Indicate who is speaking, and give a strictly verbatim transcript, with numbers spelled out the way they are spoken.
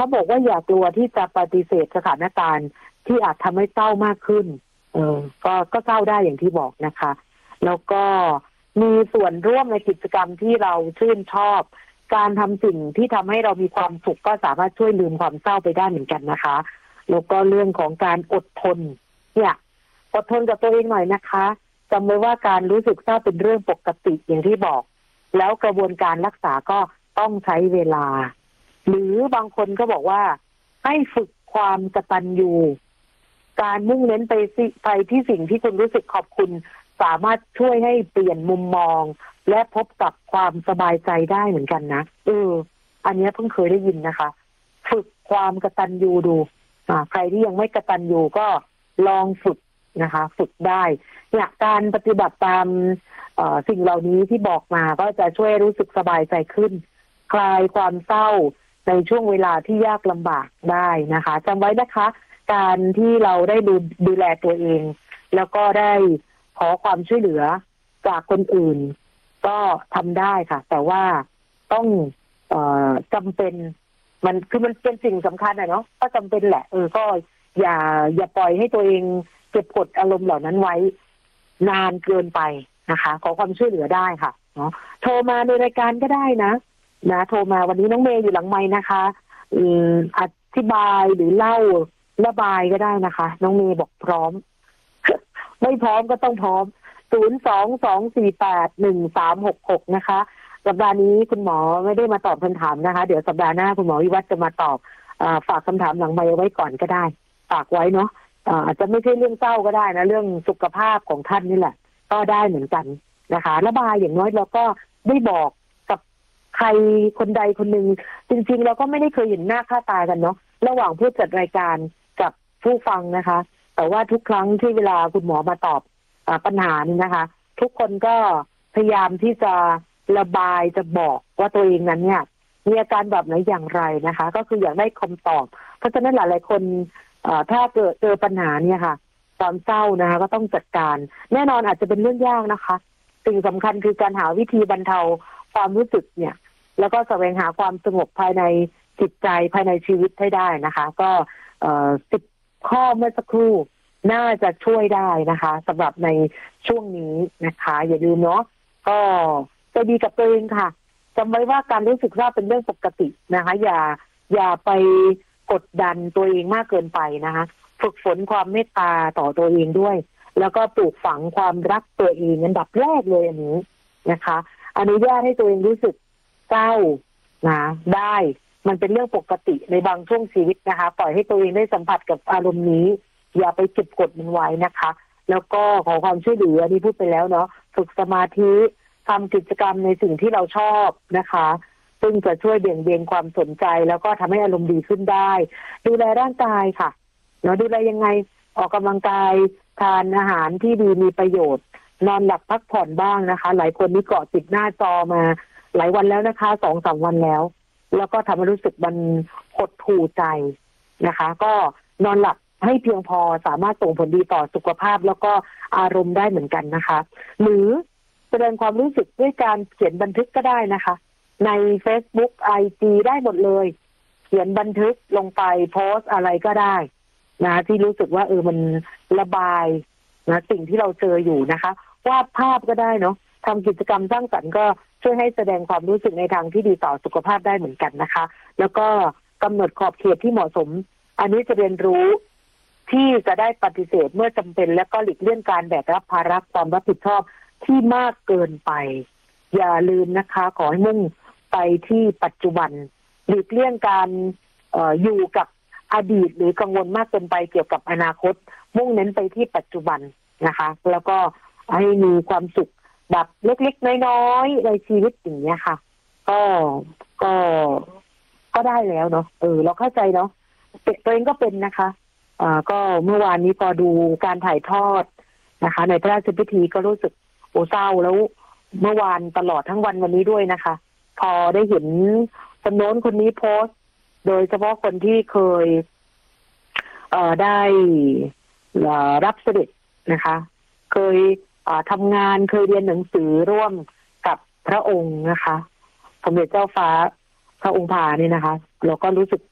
Speaker 1: เขาบอกว่าอย่ากลัวที่จะปฏิเสธสถานการณ์ที่อาจทำให้เศร้ามากขึ้นเออก็ก็เศร้าได้อย่างที่บอกนะคะแล้วก็มีส่วนร่วมในกิจกรรมที่เราชื่นชอบการทำสิ่งที่ทำให้เรามีความสุขก็สามารถช่วยลืมความเศร้าไปได้เหมือนกันนะคะแล้วก็เรื่องของการอดทนเนี่ยอดทนกับตัวเองหน่อยนะคะจำไว้ว่าการรู้สึกเศร้าเป็นเรื่องปกติอย่างที่บอกแล้วกระบวนการรักษาก็ต้องใช้เวลาหรือบางคนก็บอกว่าให้ฝึกความกตัญญูการมุ่งเน้นไปไปที่สิ่งที่คุณรู้สึกขอบคุณสามารถช่วยให้เปลี่ยนมุมมองและพบกับความสบายใจได้เหมือนกันนะเอออันนี้เพิ่งเคยได้ยินนะคะฝึกความกตัญญูดูอ่าใครที่ยังไม่กตัญญูก็ลองฝึกนะคะฝึกได้เนี่ยการปฏิบัติตามเอ่อสิ่งเหล่านี้ที่บอกมาก็จะช่วยรู้สึกสบายใจขึ้นคลายความเศร้าในช่วงเวลาที่ยากลำบากได้นะคะจำไว้นะคะการที่เราได้ดูดูแลตัวเองแล้วก็ได้ขอความช่วยเหลือจากคนอื่นก็ทำได้ค่ะแต่ว่าต้องเอ่อจำเป็นมันคือมันเป็นสิ่งสำคัญอะเนาะก็จำเป็นแหละเออก็อย่าอย่าปล่อยให้ตัวเองเก็บกดอารมณ์เหล่านั้นไว้นานเกินไปนะคะขอความช่วยเหลือได้ค่ะเนาะโทรมาในรายการก็ได้นะนะโทรมาวันนี้น้องเมย์อยู่หลังไมค์นะคะอืมอธิบายหรือเล่าระบายก็ได้นะคะน้องเมย์บอกพร้อม ไม่พร้อมก็ต้องพร้อมศูนย์ สอง สอง สี่ แปด หนึ่ง สาม หก หกนะคะสัปดาห์นี้คุณหมอไม่ได้มาตอบคำถามนะคะเดี๋ยวสัปดาห์หน้าคุณหมอวิวัฒน์จะมาตอบอ่าฝากคำถามหลังไมค์ไว้ก่อนก็ได้ฝากไว้เนาะอาจจะไม่ใช่เรื่องเศร้าก็ได้นะเรื่องสุขภาพของท่านนี่แหละก็ได้เหมือนกันนะคะระบายอย่างน้อยเราก็ได้บอกกับใครคนใดคนหนึ่งจริงๆเราก็ไม่ได้เคยเห็นหน้าค่าตากันเนาะระหว่างผู้จัดรายการกับผู้ฟังนะคะแต่ว่าทุกครั้งที่เวลาคุณหมอมาตอบปัญหานี่นะคะทุกคนก็พยายามที่จะระบายจะบอกว่าตัวเองนั้นเนี่ยมีอาการแบบไหนอย่างไรนะคะก็คืออยากได้คำตอบเพราะฉะนั้นหลายๆคนถ้าเกิดเจอปัญหาเนี่ยค่ะความเศร้านะคะก็ต้องจัดการแน่นอนอาจจะเป็นเรื่องยากนะคะสิ่งสำคัญคือการหาวิธีบรรเทาความรู้สึกเนี่ยแล้วก็แสวงหาความสงบภายในจิตใจภายในชีวิตให้ได้นะคะก็สิบข้อเมื่อสักครู่น่าจะช่วยได้นะคะสำหรับในช่วงนี้นะคะอย่าลืมเนาะก็จะดีกับตัวเองค่ะจำไว้ว่าการรู้สึกเศร้าเป็นเรื่องปกตินะคะอย่าอย่าไปกดดันตัวเองมากเกินไปนะคะฝึกฝนความเมตตาต่อตัวเองด้วยแล้วก็ปลูกฝังความรักตัวเองอันดับแรกเลยอันนี้นะคะอนุญาตให้ตัวเองรู้สึกเศร้านะได้มันเป็นเรื่องปกติในบางช่วงชีวิตนะคะปล่อยให้ตัวเองได้สัมผัสกับอารมณ์นี้อย่าไปเก็บกดมันไว้นะคะแล้วก็ขอความช่วยเหลือนี่พูดไปแล้วเนาะฝึกสมาธิทำกิจกรรมในสิ่งที่เราชอบนะคะซึ่งจะช่วยเบี่ยงเบนความสนใจแล้วก็ทำให้อารมณ์ดีขึ้นได้ดูแลร่างกายค่ะเนาะดูแลยังไงออกกำลังกายทานอาหารที่ดีมีประโยชน์นอนหลับพักผ่อนบ้างนะคะหลายคนนี่เกาะติดหน้าจอมาหลายวันแล้วนะคะ สองสาม วันแล้วแล้วก็ทำให้รู้สึกมันหดหู่ใจนะคะก็นอนหลับให้เพียงพอสามารถส่งผลดีต่อสุขภาพแล้วก็อารมณ์ได้เหมือนกันนะคะหรือแสดงความรู้สึกด้วยการเขียนบันทึกก็ได้นะคะใน Facebook ไอ จี ได้หมดเลยเขียนบันทึกลงไปโพสต์อะไรก็ได้นะที่รู้สึกว่าเออมันระบายนะสิ่งที่เราเจออยู่นะคะวาดภาพก็ได้เนาะทำกิจกรรมสร้างสรรค์ก็ช่วยให้แสดงความรู้สึกในทางที่ดีต่อสุขภาพได้เหมือนกันนะคะแล้วก็กำหนดขอบเขตที่เหมาะสมอันนี้จะเรียนรู้ที่จะได้ปฏิเสธเมื่อจำเป็นและก็หลีกเลี่ยงการแบกรับภาระความรับผิดชอบที่มากเกินไปอย่าลืมนะคะขอให้มุ่งไปที่ปัจจุบันหลีกเลี่ยงการเอ่ออยู่กับอดีตหรือกังวลมากเกินไปเกี่ยวกับอนาคตมุ่งเน้นไปที่ปัจจุบันนะคะแล้วก็ให้มีความสุขแบบเล็กๆน้อยๆในชีวิตอย่างเงี้ยค่ะก็ก็ก็ได้แล้วเนาะเออเราเข้าใจเนาะตัวเองก็เป็นนะคะอ่าก็เมื่อวานนี้พอดูการถ่ายทอดนะคะในพระราชพิธีก็รู้สึกโอ้เศร้าแล้วเมื่อวานตลอดทั้งวันวันนี้ด้วยนะคะพอได้เห็นคนโน้นคนนี้โพสต์โดยเฉพาะคนที่เคยเอ่อได้รับเสด็จนะคะเคยทำงานเคยเรียนหนังสือร่วมกับพระองค์นะคะสมเด็จเจ้าฟ้าพระองค์พาเนี่ยนะคะเราก็รู้สึก